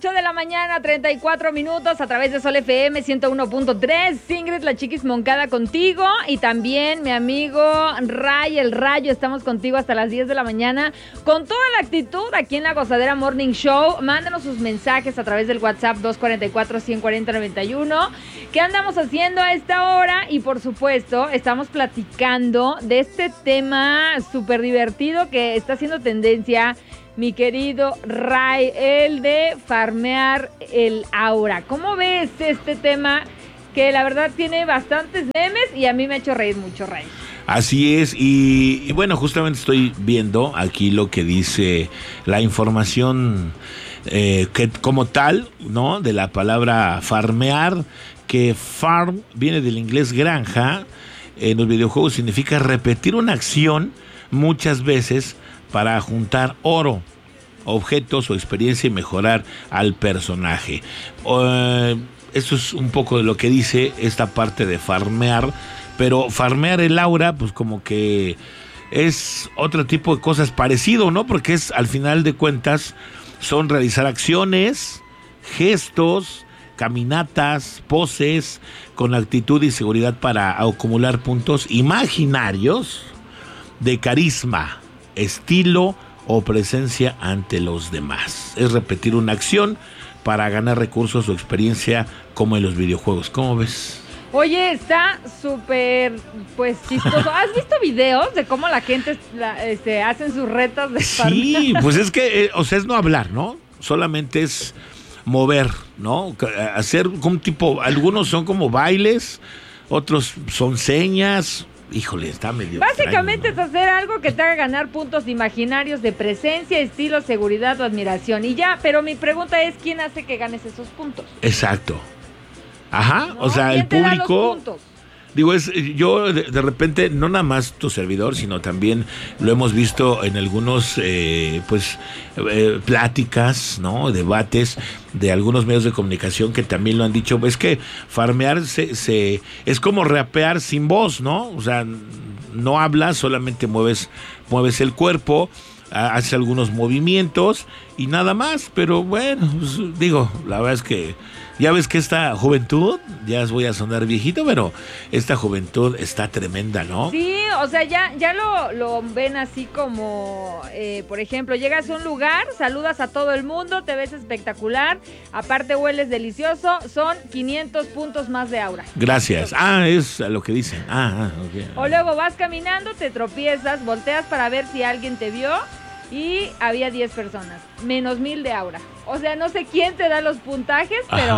8 de la mañana, 34 minutos, a través de Sol FM 101.3. Ingrid, la Chiquis Moncada contigo. Y también mi amigo Ray, el Rayo. Estamos contigo hasta las 10 de la mañana. Con toda la actitud aquí en la Gozadera Morning Show. Mándanos sus mensajes a través del WhatsApp 244-140-91. ¿Qué andamos haciendo a esta hora? Y por supuesto, estamos platicando de este tema súper divertido que está haciendo tendencia, mi querido Ray, el de farmear el aura. ¿Cómo ves este tema que la verdad tiene bastantes memes y a mí me ha hecho reír mucho, Ray? Así es, y bueno, justamente estoy viendo aquí lo que dice la información que como tal, ¿no? De la palabra farmear, que farm viene del inglés granja, en los videojuegos significa repetir una acción muchas veces para juntar oro, objetos o experiencia y mejorar al personaje. Esto es un poco de lo que dice esta parte de farmear, pero farmear el aura, pues como que es otro tipo de cosas parecido, ¿no? Porque es, al final de cuentas, son realizar acciones, gestos, caminatas, poses, con actitud y seguridad para acumular puntos imaginarios de carisma, estilo o presencia ante los demás. Es repetir una acción para ganar recursos o experiencia como en los videojuegos. ¿Cómo ves? Oye, está súper, pues, chistoso. ¿Has visto videos de cómo la gente hacen sus retos de farmear? Sí, pues es que, o sea, es no hablar, ¿no? Solamente es mover, ¿no? Hacer un tipo, algunos son como bailes, otros son señas. Híjole, está medio básicamente extraño, ¿no? Es hacer algo que te haga ganar puntos imaginarios de presencia, estilo, seguridad o admiración. Y ya, pero mi pregunta es, ¿quién hace que ganes esos puntos? Exacto. Ajá, ¿No? o sea, ¿Quién el te da los público... puntos? Digo, yo de repente, no nada más tu servidor, sino también lo hemos visto en algunos, pláticas, ¿no? Debates de algunos medios de comunicación que también lo han dicho. Es que farmear es como rapear sin voz, ¿no? O sea, no hablas, solamente mueves el cuerpo, haces algunos movimientos y nada más. Pero bueno, pues, digo, la verdad es que ya ves que esta juventud, ya voy a sonar viejito, pero esta juventud está tremenda, ¿no? Sí, o sea, ya lo ven así como, por ejemplo, llegas a un lugar, saludas a todo el mundo, te ves espectacular, aparte hueles delicioso, son 500 puntos más de aura. Gracias. Es lo que dicen. Okay. O luego vas caminando, te tropiezas, volteas para ver si alguien te vio y había 10 personas, menos 1000 de aura. O sea, no sé quién te da los puntajes, pero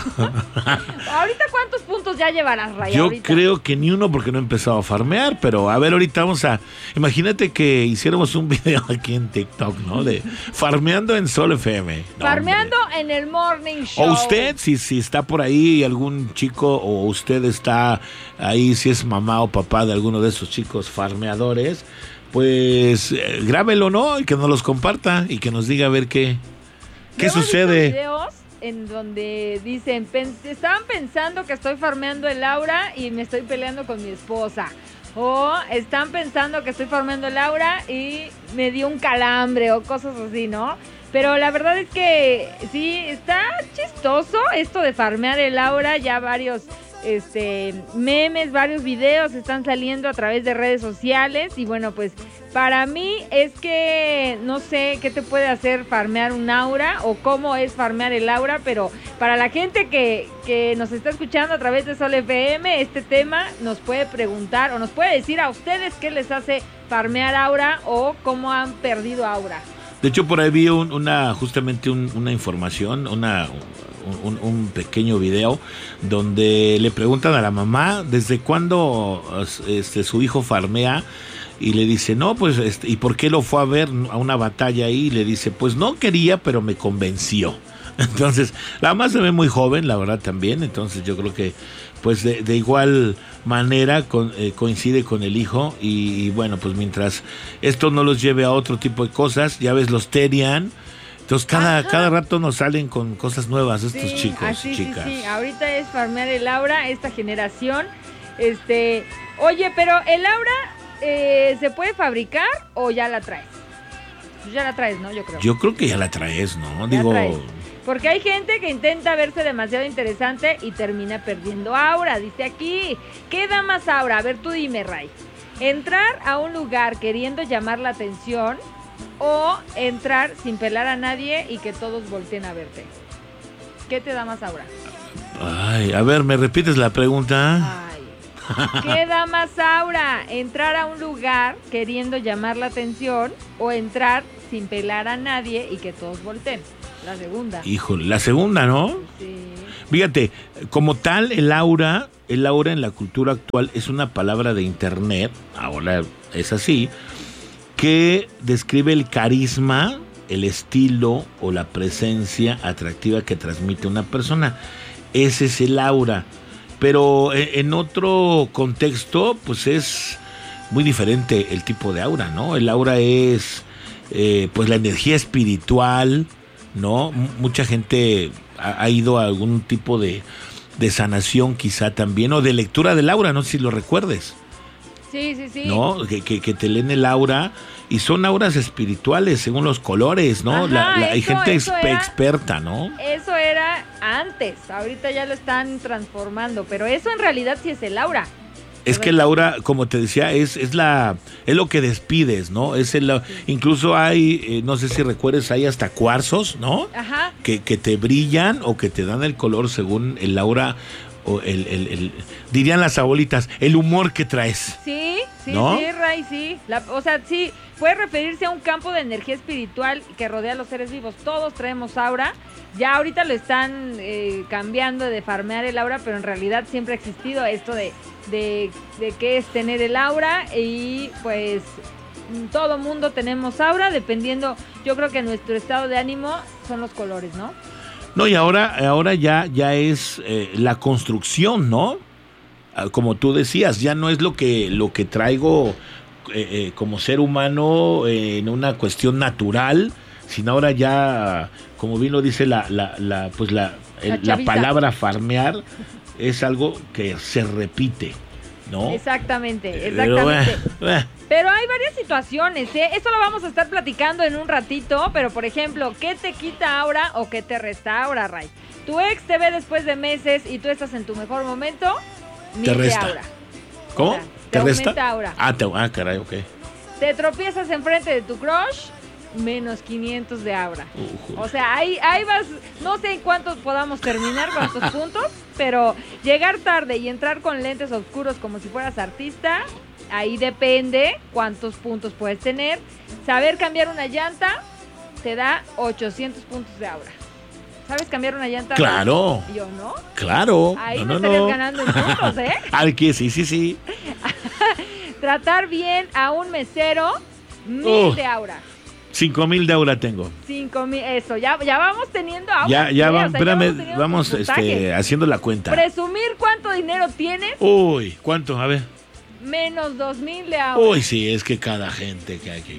ahorita ¿cuántos puntos ya llevarás, Ray? Yo creo que ni uno porque no he empezado a farmear, pero a ver, ahorita imagínate que hiciéramos un video aquí en TikTok, ¿no? De farmeando en Sol FM. No, farmeando en el Morning Show. O usted, si está por ahí algún chico, o usted está ahí, si es mamá o papá de alguno de esos chicos farmeadores, pues grábelo, ¿no? Y que nos los comparta y que nos diga a ver qué sucede. Visto videos en donde dicen, estaban pensando que estoy farmeando el aura y me estoy peleando con mi esposa. O están pensando que estoy farmeando el aura y me dio un calambre o cosas así, ¿no? Pero la verdad es que sí, está chistoso esto de farmear el aura. Ya varios memes, varios videos están saliendo a través de redes sociales. Y bueno, pues para mí es que no sé qué te puede hacer farmear un aura o cómo es farmear el aura, pero para la gente que nos está escuchando a través de Sol FM, este tema nos puede preguntar o nos puede decir a ustedes qué les hace farmear aura o cómo han perdido aura. De hecho, por ahí vi justamente una información, un pequeño video donde le preguntan a la mamá desde cuándo su hijo farmea, y le dice, no, pues, ¿y por qué lo fue a ver a una batalla ahí? Y le dice, pues no quería, pero me convenció. Entonces, la mamá se ve muy joven, la verdad, también. Entonces yo creo que pues de igual manera coincide con el hijo. Y bueno, pues mientras esto no los lleve a otro tipo de cosas, ya ves, los Terian. Entonces cada rato nos salen con cosas nuevas estos chicos y chicas. Sí, ahorita es farmear el aura, esta generación. Oye, pero el aura ¿se puede fabricar o ya la traes? Ya la traes, ¿no? Yo creo. Yo creo que ya la traes, ¿no? Digo, traes. Porque hay gente que intenta verse demasiado interesante y termina perdiendo aura. Dice aquí, ¿qué da más aura? A ver, tú dime, Ray. ¿Entrar a un lugar queriendo llamar la atención o entrar sin pelar a nadie y que todos volteen a verte? ¿Qué te da más aura? Ay, a ver, ¿me repites la pregunta? Ay. ¿Qué da más aura? ¿Entrar a un lugar queriendo llamar la atención o entrar sin pelar a nadie y que todos volteen? La segunda. Híjole, la segunda, ¿no? Sí. Fíjate, como tal, el aura en la cultura actual es una palabra de internet, ahora es así, que describe el carisma, el estilo o la presencia atractiva que transmite una persona. Ese es el aura. Pero en otro contexto, pues es muy diferente el tipo de aura, ¿no? El aura es, pues, la energía espiritual, ¿no? Mucha gente ha ido a algún tipo de sanación quizá también, o de lectura del aura, no sé si lo recuerdes. Sí, sí, sí. ¿No? Que te leen el aura, y son auras espirituales según los colores, ¿no? Ajá, Hay gente era, experta, ¿no? Eso era antes, ahorita ya lo están transformando, pero eso en realidad sí es el aura. Es que el aura, como te decía, es lo que despides, ¿no? Incluso hay, no sé si recuerdes, hay hasta cuarzos, ¿no? Ajá. Que te brillan o que te dan el color según el aura, o dirían las abuelitas, el humor que traes. Sí, sí, ¿no? sí, Ray, sí. O sea, sí, puede referirse a un campo de energía espiritual que rodea a los seres vivos. Todos traemos aura. Ya ahorita lo están cambiando de farmear el aura, pero en realidad siempre ha existido esto de qué es tener el aura, y pues todo mundo tenemos aura, dependiendo, yo creo que nuestro estado de ánimo son los colores, ¿no? No, y ahora ya es la construcción, ¿no? Como tú decías, ya no es lo que traigo como ser humano en una cuestión natural, sino ahora ya, como bien lo dice la palabra farmear, es algo que se repite, ¿no? Exactamente. Pero hay varias situaciones, ¿eh? Esto lo vamos a estar platicando en un ratito, pero por ejemplo, ¿qué te quita aura o qué te resta aura, Ray? Tu ex te ve después de meses y tú estás en tu mejor momento, te resta aura. ¿Cómo? O sea, ¿Te resta? Aumenta aura. Caray, ok. Te tropiezas enfrente de tu crush, menos 500 de aura. O sea, ahí vas, no sé en cuántos podamos terminar, cuántos puntos, pero llegar tarde y entrar con lentes oscuros como si fueras artista, ahí depende cuántos puntos puedes tener. Saber cambiar una llanta te da 800 puntos de aura. ¿Sabes cambiar una llanta? Claro. Yo no. Claro. Ahí me estarías ganando en puntos, ¿eh? Al que sí. Tratar bien a un mesero, 1000 de aura. 5,000 de aura tengo. 5,000, eso, ya vamos teniendo aura. Espérame, vamos haciendo la cuenta. Presumir cuánto dinero tienes. Uy, ¿cuánto? A ver. Menos 2,000 de aura. Uy, sí, es que cada gente que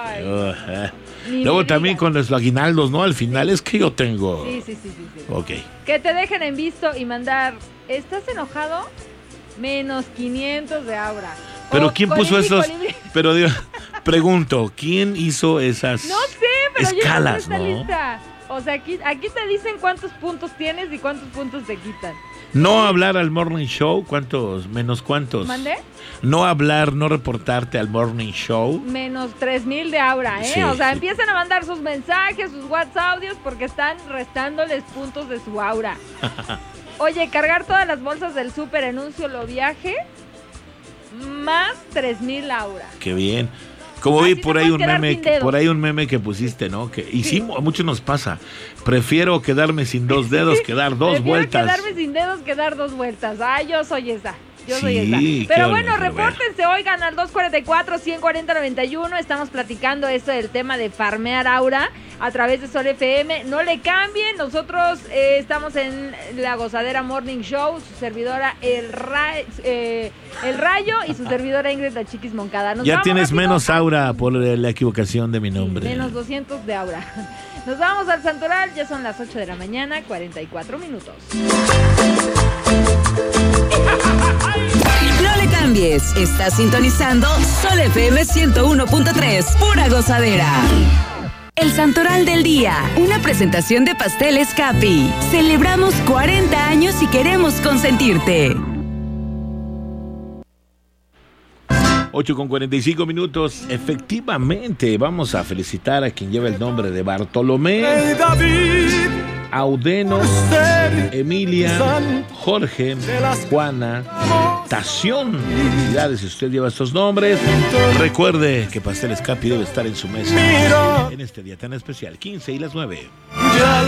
Luego también con los aguinaldos, ¿no? Al final es que yo tengo. Sí. Ok. Que te dejen en visto y mandar, ¿estás enojado? Menos 500 de aura. Pero ¿quién puso esos? Pero digo, pregunto, ¿quién hizo esas no sé, pero escalas, yo no sé esta lista. O sea, aquí te dicen cuántos puntos tienes y cuántos puntos te quitan. No hablar al morning show, ¿cuántos? Menos cuántos. ¿Mandé? No hablar, no reportarte al morning show. Menos 3,000 de aura, ¿eh? Sí, o sea, sí. Empiezan a mandar sus mensajes, sus WhatsApp audios, porque están restándoles puntos de su aura. Oye, cargar todas las bolsas del súper en un solo viaje, más 3,000 aura. Qué bien. Como vi por ahí un meme que pusiste, ¿no? Y sí, a muchos nos pasa. Prefiero quedarme sin 2 dedos que dar 2 vueltas. Prefiero quedarme sin dedos que dar 2 vueltas. Ay, yo soy esa. Sí, pero bueno, repórtense, oigan, al 244-140-91. Estamos platicando esto del tema de farmear aura a través de Sol FM. No le cambien, nosotros estamos en La Gozadera Morning Show, su servidora El Rayo y su servidora Ingrid La Chiquis Moncada. Ya tienes menos aura por la equivocación de mi nombre. Menos 200 de aura. Nos vamos al Santoral, ya son las 8 de la mañana, 44 minutos. No le cambies, estás sintonizando Sol FM 101.3, pura gozadera. El Santoral del Día, una presentación de Pasteles Capi. Celebramos 40 años y queremos consentirte. 8:45. Efectivamente, vamos a felicitar a quien lleva el nombre de Bartolomé, Audeno, Emilia, Jorge, Juana, Tación. Felicidades si usted lleva estos nombres. Recuerde que Pasteles Capi debe estar en su mesa en este día tan especial, 15 y las 9.